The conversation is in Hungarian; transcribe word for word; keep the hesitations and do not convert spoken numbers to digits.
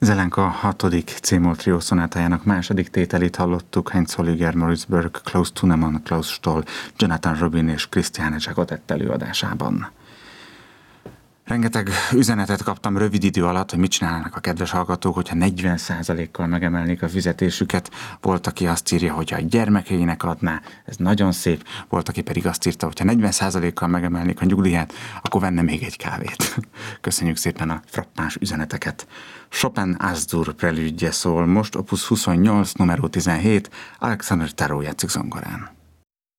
Zelenka hatodik C-moll trió szonátájának második tételét hallottuk, Heinz Holliger, Maurice Berg, Klaus Thunemann, Klaus Stoll, Jonathan Robin és Christiane Jacottet előadásában. Rengeteg üzenetet kaptam rövid idő alatt, hogy mit csinálnak a kedves hallgatók, hogyha negyven százalékkal megemelnék a fizetésüket. Volt, aki azt írja, hogy a gyermekeinek adná, ez nagyon szép. Volt, aki pedig azt írta, hogy ha negyven százalékkal megemelnék a nyugdíját, akkor venne még egy kávét. Köszönjük szépen a frappáns üzeneteket. Chopin As-dur prelüdje szól most, opus huszonnyolc, numero tizenhét, Alexander Tarot játszik zongorán.